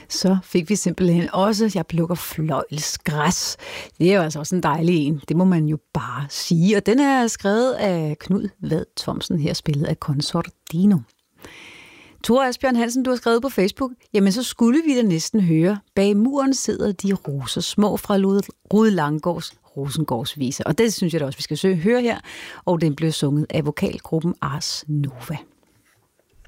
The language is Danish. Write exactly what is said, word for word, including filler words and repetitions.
så fik vi simpelthen også, jeg plukker fløjlsgræs. Det er jo altså også en dejlig en, det må man jo bare sige. Og den er skrevet af Knud Vad Thomsen, her spillet af Consort Dino. Tore Asbjørn Hansen, du har skrevet på Facebook, jamen så skulle vi da næsten høre, bag muren sidder de roser små fra Rude Langgaards Rosengårds viser. Og det synes jeg da også, vi skal søge høre her, og den blev sunget af vokalgruppen Ars Nova.